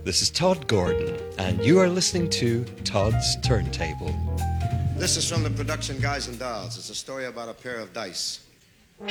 This is Todd Gordon, and you are listening to Todd's Turntable. This is from the production Guys and Dolls. It's a story about a pair of dice.